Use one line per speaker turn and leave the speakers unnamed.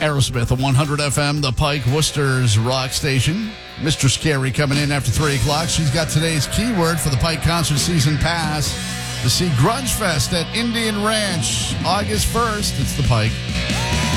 Aerosmith on 100 FM, the Pike Worcester's rock station. Mr. Scary coming in after 3 o'clock. She's got today's keyword for the Pike concert season pass to see Grunge Fest at Indian Ranch August 1st. It's the Pike.